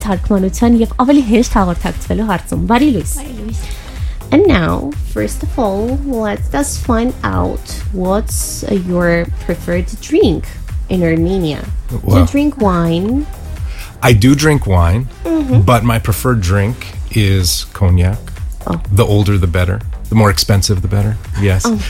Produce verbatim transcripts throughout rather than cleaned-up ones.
թարգմանության եւ ավելի հեշտ հաղորդակցվելու հարցում։ Բարի լույս։ Բարի լույս։ And now, first of all, let's just find out what's uh, your preferred drink in Armenia. Well, Do you drink wine? I do drink wine, Mm-hmm. but my preferred drink is cognac. Oh. The older, the better. The more expensive, the better. Yes. Oh.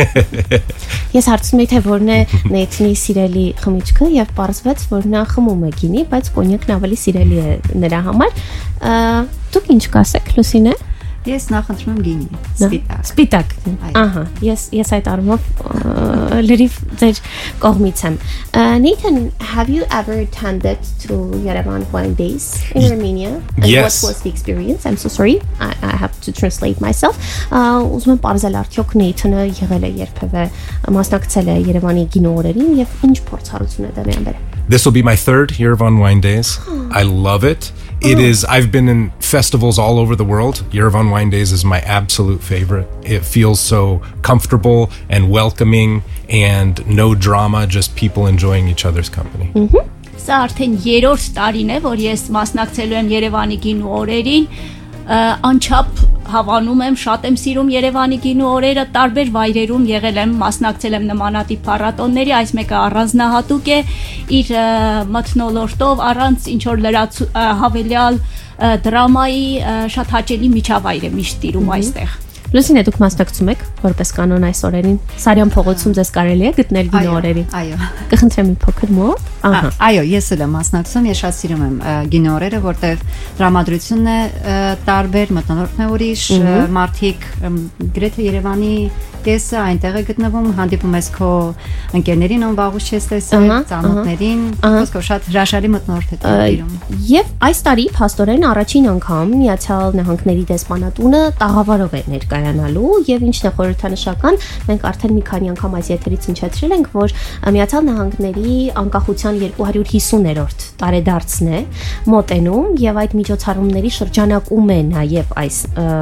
Ես հարցնում եի թե որն է Նեյթնի սիրելի խմիչքը եւ պարզվեց որ նա խմում է գինի, բայց կոնյակն ավելի սիրելի է նրա համար։ Ա, Դուք ինչ կասեք, Լուսինե։ Ես նախընտրում եմ գինի, սպիտակ։ Սպիտակ։ Ահա, ես ես այդ առումով լրիվ ձեր կողմից եմ։ Nathan, have you ever attended to Yerevan Wine Days in Armenia? And Yes. What was the experience? I'm so sorry. I, I have to translate myself. Ուզում եմ բարձել արդյոք Nathan-ը եղել է երբևէ մասնակցել է Երևանի գինորերին եւ ինչ փորձառություն է դրել անդր։ This will be my third Yerevan Wine Days. I love it. It is, I've been in festivals all over the world. Yerevan Wine Days is my absolute favorite. It feels so comfortable and welcoming and no drama, just people enjoying each other's company. Սա արդեն երրորդ տարին է, որ ես մասնակցելու եմ Երևանի գինու օրերին, անչափ հավանում եմ, շատ եմ սիրում Երևանի գինու օրերը, տարբեր վայրերում եղել եմ, մասնակցել եմ նմանատիպ փառատոնների, այս մեկը առանձնահատուկ է իր մթնոլորտով, առանց ինչ որ լրաց հավելյալ դրամայի շատ հաճելի միջավայր է միշտ տիրում այստեղ։ Լուսինե, դուք մասնակցում եք որպես կանոն այս օրերին։ Սարյան փողոցում ձեզ կարելի է գտնել գինու օրերին։ Այո։ Կխնդրեմ մի փոքր մոտ։ Ահա։ Այո, ես էլ եմ մասնակցում, ես շատ սիրում եմ գինու օրերը, որտեղ դրամատրությունն է տարբեր, մթնոլորտն է ուրիշ, մարդիկ գրեթե Երևանի կեսը այնտեղ է գտնվում, հանդիպում ես քո ընկերներին, ում վաղուց չես տեսել, ծանոթներին, ոսկով շատ հրաշալի մթնոլորտ է տիրում։ Եվ այս տարի փաստորեն առաջին անգամ Միացյալ Նահանգների դեսպանատունը տաղավարով է ներկայանալու եւ ինչն է խորհրդանշական, մենք արդեն մի քանի անգամ այս եթերից հնչեցրել ենք, որ Միացյալ Նահանգների անկախության երկու հարյուր հիսուներորդ տարեդարձն է մոտենում եւ այդ միջոցառումների շրջանակում է նաեւ այս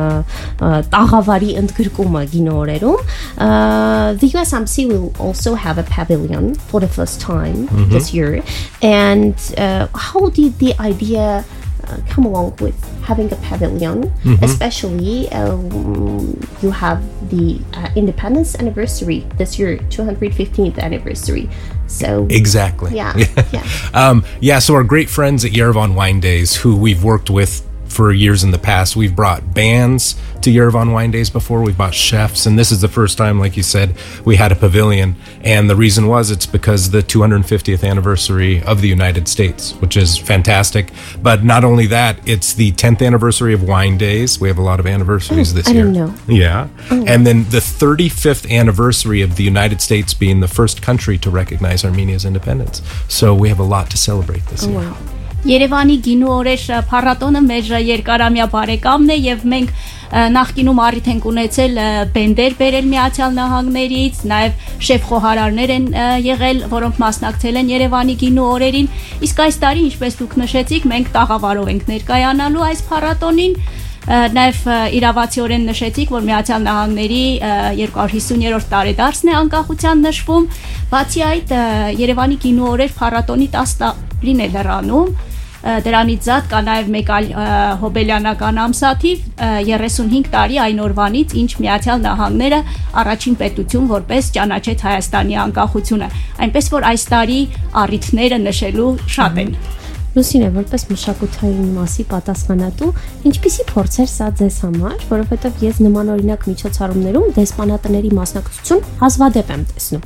տաղավարի ընդգրկումը գինու օրերում։ Uh, the U S Embassy will also have a pavilion for the first time mm-hmm. this year. And uh, how did the idea uh, come along with having a pavilion, mm-hmm. especially um, you have the uh, independence anniversary this year, two hundred fifteenth anniversary. So exactly. Yeah. Yeah. um, yeah. So our great friends at Yerevan Wine Days, who we've worked with for years in the past, we've brought bands to Yerevan Wine Days before, we've brought chefs, and this is the first time, like you said, we had a pavilion. And the reason was it's because the two hundred fiftieth anniversary of the United States, which is fantastic. But not only that, it's the tenth anniversary of Wine Days. We have a lot of anniversaries oh, this I year. I didn't know. Yeah. Oh. And then the thirty-fifth anniversary of the United States being the first country to recognize Armenia's independence. So we have a lot to celebrate this oh, year. Wow. Երևանի գինու օրեր փառատոնը մեր երկարամյա բարեկամն է եւ մենք նախկինում առիթ ենք ունեցել բենդեր բերել Միացյալ Նահանգներից, նաեւ շեֆ խոհարարներ են եղել, որոնք մասնակցել են Երևանի գինու օրերին, իսկ այս տարի, ինչպես դուք նշեցիք, մենք տաղավարով ենք ներկայանալու այս փառատոնին։ Նաև իրավացիորեն նշեցիք, որ Միացյալ Նահանգների երկու հարյուր հիսուներորդ տարեդարձն է անկախության նշվում, բացի այդ Երևանի գինու օրեր փառատոնի տասը տարին է լրանում, դրանից զատ կա նաև մեկ այլ հոբելյանական ամսաթիվ երեսունհինգ տարի այն օրվանից, ինչ Միացյալ Նահանգները առաջին պետություն որպես ճանաչեց Հայաստանի անկախությունը, այնպես որ այս տարի առիթները նշելու շատ են։ Լուսինե, որպես մշակութային մասի պատասխանատու, ինչպիսի փորձեր սա ձեզ համար, որովհետև ես նմանօրինակ միջոցառումներում դեսպանատների մասնակցություն հազվադեպ եմ տեսնում։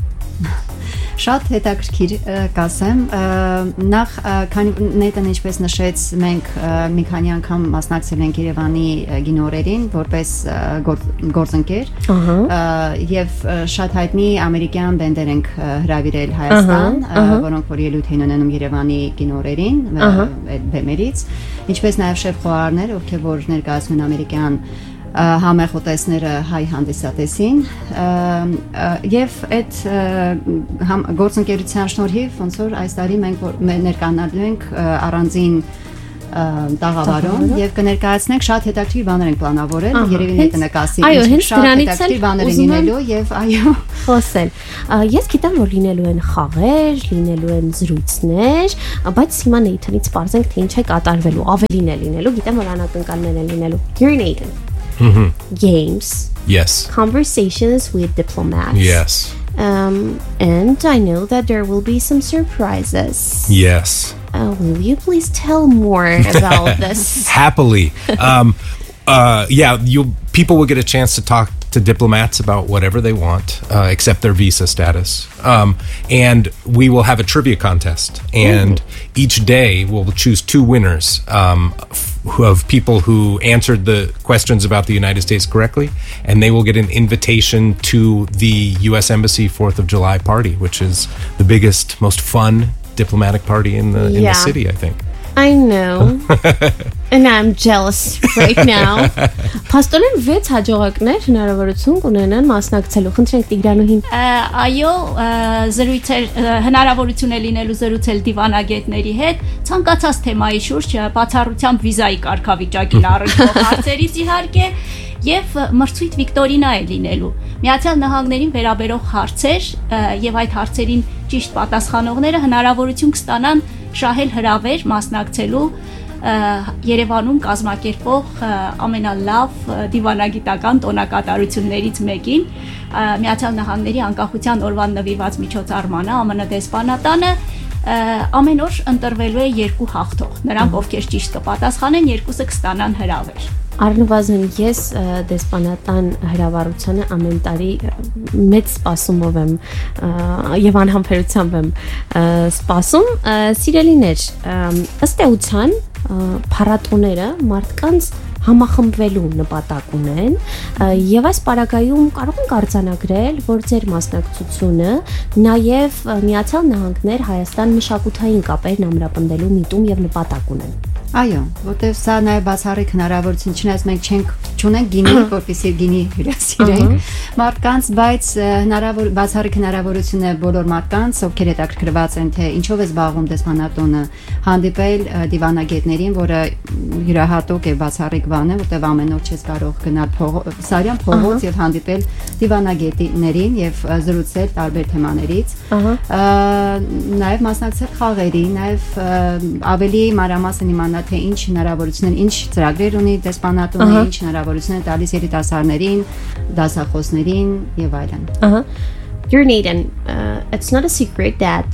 Շատ հետաքրքիր կասեմ, նախ քանի Նեյթան ինչպես նշեց, մենք մի քանի անգամ մասնակցել ենք Երևանի գինորերին որպես գործընկեր եւ շատ հայտնի ամերիկյան բենդեր ենք հրավիրել Հայաստան, որոնք որ ելույթ են ունենում Երևանի գինորերին բեմերից, ինչպես նաեւ շեֆ խոհարարներ, ովքեր որ ներկայացնում են ամերիկյան համեղ ուտեստները հայ հանդիսատեսին եւ այդ գործընկերության շնորհիվ ոնց որ այս տարի մենք ներկայանալու ենք առանձին տաղավարում եւ կներկայացնենք շատ հետաքրքիր բաներ ենք պլանավորել, երևի ներկայացի այո, հենց դրանից հետաքրքիր բաներ են լինելու եւ այո, խոսել։ Ես գիտեմ, որ լինելու են խաղեր, լինելու են զրույցներ, բայց հիմա Nathan-ից բարձենք թե ինչ է կատարվելու, ավելին է լինելու, գիտեմ, որ անակնկալներ են լինելու։ You're Nathan. Mm-hmm. Games. Yes. Conversations with diplomats. Yes. Um, and I know that there will be some surprises. Yes. Uh, will you please tell more about this? Happily. Um, uh, yeah, you people will get a chance to talk to diplomats about whatever they want, uh, except their visa status. Um, and we will have a trivia contest. And mm-hmm. each day we'll choose two winners um, f- of people who answered the questions about the United States correctly. And they will get an invitation to the U S Embassy fourth of July party, which is the biggest, most fun diplomatic party in the, in yeah. the city, I think. I know. And I'm jealous right now. Փաստորեն վեց հաջողակներ հնարավորություն կունենան մասնակցելու։ Խնդրենք Տիգրանուհին։ Այո, զրույցեր հնարավորություն է լինելու զրուցել դիվանագետների հետ, ցանկացած թեմայի շուրջ, բացառությամբ վիզայի կարգավիճակին առնչվող հարցերից իհարկե, եւ մրցույթ Վիկտորինա է լինելու։ Միացյալ Նահանգներին վերաբերող հարցեր եւ այդ հարցերին ճիշտ պատասխանողները հնարավորություն կստանան շահել հրավեր մասնակցելու Երևանում կազմակերպող ամենալավ դիվանագիտական տոնակատարություններից մեկին Միացյալ Նահանգների անկախության օրվան նվիրված միջոցառմանը ԱՄՆ դեսպանատանը ամեն օր ընտրվելու է երկու հաղթող։ Նրանք ովքեր ճիշտ կպատասխանեն, երկուսը կստանան հրավեր։ Առնվազն ես դեսպանատան հրավառությանը ամեն տարի մեծ սպասումով եմ եւ անհամբերությամբ եմ սպասում։ Սիրելիներ, ըստ էության փառատոները մարդկանց համախմբվելու նպատակ ունեն եւ այս պարագայում կարող ենք արձանագրել, որ ձեր մասնակցությունը նաեւ Միացյալ Նահանգներ Հայաստան մշակութային կապերն ամրապնդելու միտում եւ նպատակ ունեն։ Այո, որտեվ սա նաև բացառիկ հնարավորություն, չնայած մենք չենք չունենք գինի, որպեսզի գինի հյուրասիրենք մարդկանց, բայց հնարավոր բացառիկ հնարավորություն է բոլոր մարդկանց, ովքեր հետաքրքրված են, թե ինչով է զբաղվում դեսպանատոնը, հանդիպել դիվանագետներին, որը յուրահատուկ է բացառիկ բան է, որտեվ ամեն օր չես կարող գնալ Սարյան փողոց եւ հանդիպել դիվանագետներին եւ զրուցել տարբեր թեմաներից։ Նաև մասնակցել խաղերի, նաև ավելի մանրամասն իմանալ թե ինչ հնարավորություններ, ինչ ծրագրեր ունի դեսպանատոնը, ինչ հնարավորություններ տալիս երիտասարդներին, դասախոսներին եւ այլն։ Uh-huh. You're Nathan, uh, it's not a secret that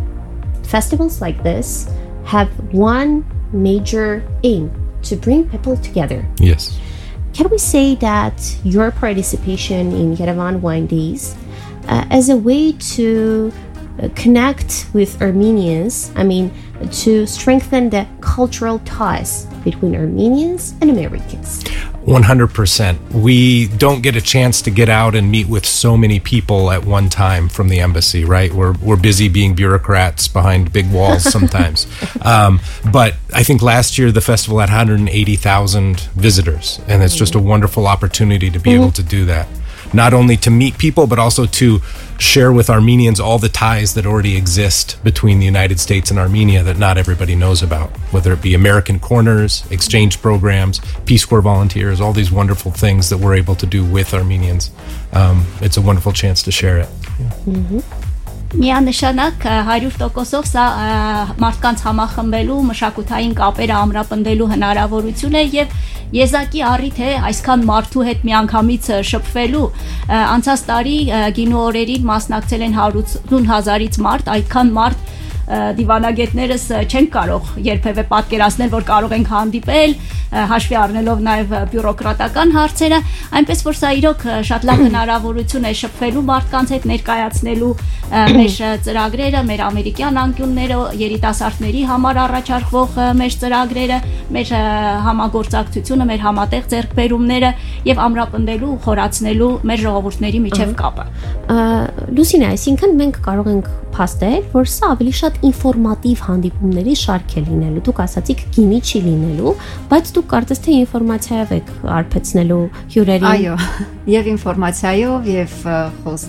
festivals like this have one major aim to bring people together. Yes. Can we say that your participation in Yerevan Wine Days uh, as a way to uh, connect with Armenians, I mean, to strengthen the cultural ties between Armenians and Americans? one hundred percent. We don't get a chance to get out and meet with so many people at one time from the embassy, right? We're we're busy being bureaucrats behind big walls sometimes. um, but I think last year the festival had one hundred eighty thousand visitors, and it's just a wonderful opportunity to be mm-hmm. able to do that. Not only to meet people, but also to share with Armenians all the ties that already exist between the United States and Armenia that not everybody knows about, whether it be American Corners, exchange programs, Peace Corps volunteers, all these wonderful things that we're able to do with Armenians. Um, it's a wonderful chance to share it. Yeah. Mm-hmm. Միանշանակ one hundred տոկոսով սա մարդկանց համախմբելու, մշակութային կապերը ամրապնդելու հնարավորություն է եւ եզակի առիթ է այսքան մարդու հետ միանգամից շփվելու։ Անցած տարի գինու օրերին մասնակցել են one hundred հազարից մարդ, այդքան մարդ դիվանագետներս չեն կարող երբևէ պատկերացնել, որ կարող ենք հանդիպել, հաշվի առնելով նաև բյուրոկրատական հարցերը, այնպես որ սա իրոք շատ լավ հնարավորություն է շփվելու մարդկանց հետ, ներկայացնելու մեր ծրագրերը, մեր ամերիկյան անկյունները, երիտասարդների համար առաջարկվող մեր ծրագրերը, մեր համագործակցությունը, մեր համատեղ ձեռքբերումները եւ ամրապնդելու, խորացնելու մեր ժողովուրդների միջև կապը։ Լուսինե, այսինքն մենք կարող ենք փաստել, որ սա ավելի շատ ինֆորմատիվ հանդիպումների շարք է լինելու։ Դուք ասացիք գինի չի լինելու, բայց դուք կարծես թե ինֆորմացիայով եք արփեցնելու հյուրերին։ Այո, եւ ինֆորմացիայով եւ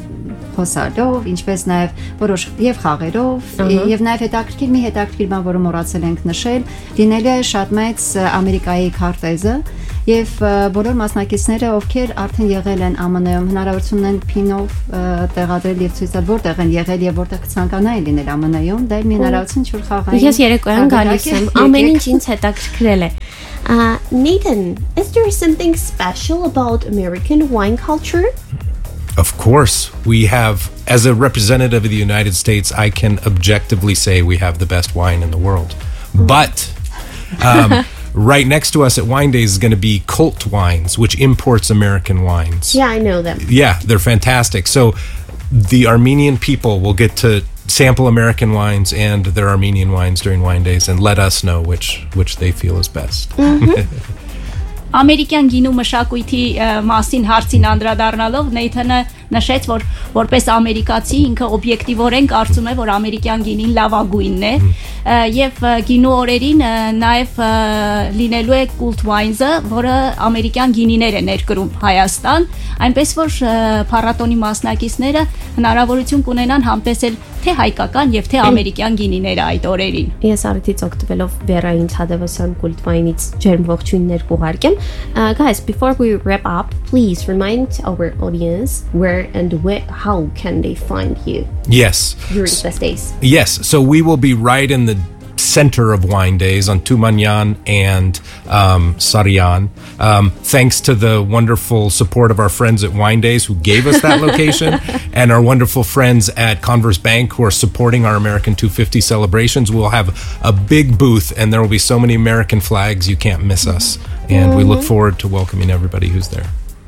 խոսալով, ինչպես նաև որոշ եւ խաղերով, եւ նաև հետաքրքիր մի հետաքրքիր բան, որը մոռացել ենք նշել, լինել է շատ մեծ Ամերիկայի քարտեզը եւ բոլոր մասնակիցները, ովքեր արդեն եղել են Α M N-ում, հնարավորություն ունեն փինով տեղադրել եւ ցույց տալ որտեղ են եղել եւ որտեղ կցանկանային լինել Α M N-ում, դա մի հնարավորություն շուտ խաղային։ Ես երեկոյան գալիս եմ, ամեն ինչ ինձ հետաքրքրել է։ Uh, Nathan, is there something special about American wine culture? Of course, we have, as a representative of the United States, I can objectively say we have the best wine in the world. But um, right next to us at Wine Days is going to be Colt Wines, which imports American wines. Yeah, I know them. Yeah, they're fantastic. So the Armenian people will get to sample American wines and their Armenian wines during Wine Days and let us know which which they feel is best. Mm-hmm. Ամերիկյան գինու մշակույթի մասին հարցին անդրադառնալով Նեյթանը նշեց, որ որպես ամերիկացի ինքը օբյեկտիվորեն կարծում է, որ ամերիկյան գինին լավագույնն է եւ գինու օրերին նաեւ լինելու է Cult Wines-ը, որը ամերիկյան գինիներ է ներկրում Հայաստան, այնպես որ փառատոնի մասնակիցները հնարավորություն կունենան համտեսել թե հայկական եւ թե ամերիկյան գինիները այդ օրերին։ Ես արդից օգտվելով Վերային Թադևոսյան Cult Wine-ից ջերմ ողջույններ կուղարկեմ. Guys, before we wrap up, please remind our audience where and where, how can they find you? Yes. During these days. Yes. So we will be right in the center of Wine Days on Tumanyan and um, Saryan. Um, thanks to the wonderful support of our friends at Wine Days who gave us that location and our wonderful friends at Converse Bank who are supporting our American two fifty celebrations. We'll have a big booth and there will be so many American flags you can't miss us. And we look forward to welcoming everybody who's there.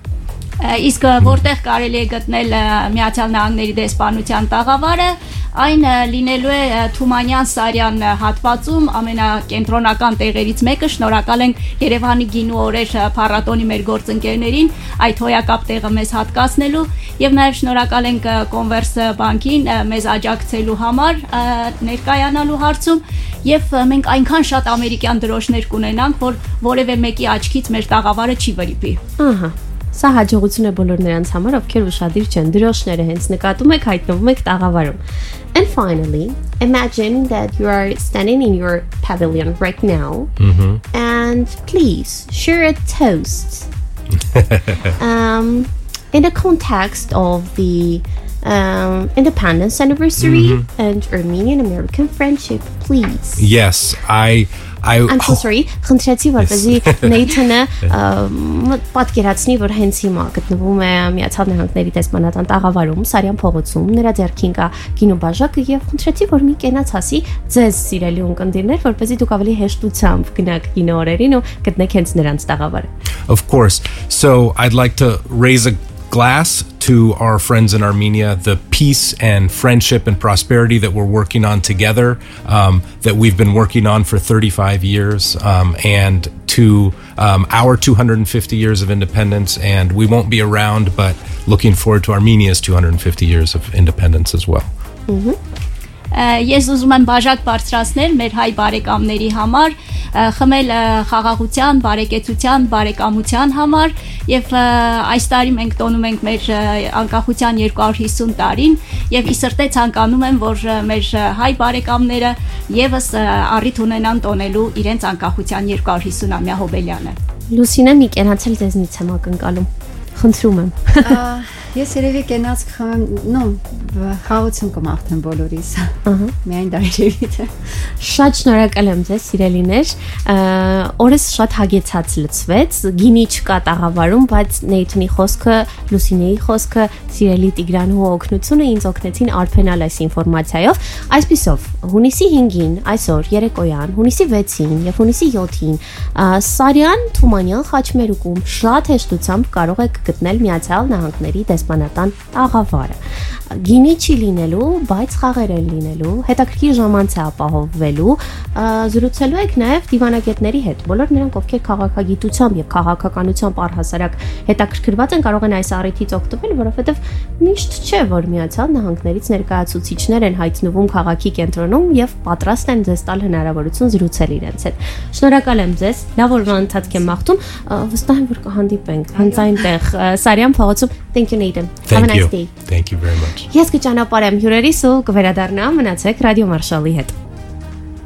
Իսկ որտեղ կարելի է գտնել Միացյալ Նահանգների դեսպանության տաղավարը, այն լինելու է Թումանյան Սարյան հատվածում ամենակենտրոնական տեղերից մեկը։ Շնորհակալ ենք Երևանի գինու օրեր փառատոնի մեր գործընկերներին այդ հոյակապ տեղը մեզ հատկացնելու եւ նաեւ շնորհակալ ենք Converse բանկին մեզ աջակցելու համար ներկայանալու հարցում եւ մենք այնքան շատ ամերիկյան դրոշներ կունենանք, որ որևէ մեկի աչքից մեր տաղավարը չի վրիպի։ Ահա Սա հաջողություն է բոլոր նրանց համար, ովքեր ուշադիր չեն, դրոշները հենց նկատում եք, հայտնվում եք տաղավարում. And finally, imagine that you are standing in your pavilion right now, mm-hmm. and please share a toast um, in the context of the um, independence anniversary mm-hmm. and Armenian-American friendship, please. Yes, I... I, I'm so sorry, խնդրեցի որպեսզի Նեյթանը պատկերացնի, որ հենց հիմա գտնվում է Միացյալ Նահանգների դեսպանատան տաղավարում, Սարյան փողոցում, նրա ձեռքին կա գինու բաժակը եւ խնդրեցի, որ մի կենաց ասի ձեզ սիրելի ունկնդիրներ, որպեսզի դուք ավելի հեշտությամբ գնաք գինու օրերին ու գտնեք հենց նրանց տաղավարը. Of course. So I'd like to raise a glass to our friends in Armenia, the peace and friendship and prosperity that we're working on together, um, that we've been working on for thirty-five years, um, and to um, our two hundred fifty years of independence. And we won't be around, but looking forward to Armenia's two hundred fifty years of independence as well. Mm-hmm. Ես ուզում եմ բաժակ բարձրացնել մեր հայ բարեկամների համար, խմել խաղաղության, բարեկեցության, բարեկամության համար եւ այս տարի մենք տոնում ենք մեր անկախության երկու հարյուր հիսուն տարին եւ ի սրտե ցանկանում եմ, որ մեր հայ բարեկամները եւս առիթ ունենան տոնելու իրենց անկախության երկու հարյուր հիսուն-ամյա հոբելյանը։ Լուսինա, մի կենացել ձեզնից եմ ակնկալում։ Խնդրում եմ։ Ես երևի կենաց կխմեմ, նո, խաղացում կմաղթեմ բոլորիս։ Ահա։ Միայն դա երևի։ Շատ շնորհակալ եմ ձեզ, սիրելիներ։ Օրս շատ հագեցած լցվեց, գինի չկա տաղավարում, բայց Նեյթոնի խոսքը, Լուսինեի խոսքը, սիրելի Տիգրանու օգնությունը ինձ օգնեցին արփենալ այս ինֆորմացիայով։ Այսպիսով, հունիսի հինգին, այսօր երեկոյան, հունիսի վեցին եւ հունիսի յոթին Սարյան Թումանյան խաչմերուկում շատ հեշտությամբ կարող եք գտնել Միացյալ Նահանգների դեսպանատան տաղավարը։ Գինի չի լինելու, բայց խաղեր են լինելու, հետաքրքիր ժամանց է ապահովվելու, զրուցելու եք նաև դիվանագետների հետ։ Բոլոր նրանք, ովքեր քաղաքագիտությամբ եւ քաղաքականությամբ առհասարակ հետաքրքրված են, կարող են այս առիթից օգտվել, որովհետեւ միշտ չէ, որ Միացյալ Նահանգներից ներկայացուցիչներ են հայտնվում քաղաքի կենտրոնում եւ պատրաստ են ձեզ տալ հնարավորություն զրուցել իրենց հետ։ Շնորհակալ եմ ձեզ, լավ օրվա ընթացք եմ մաղթում, վստահ եմ, որ կհանդիպենք հենց այնտեղ Սարյան փողոցում։ Thank you Nathan. Have a Thank nice you. day. Thank you very much. Ես կճանապարհեմ հյուրերիս ու կվերադառնամ, մնացեք ռադիո Մարշալի հետ։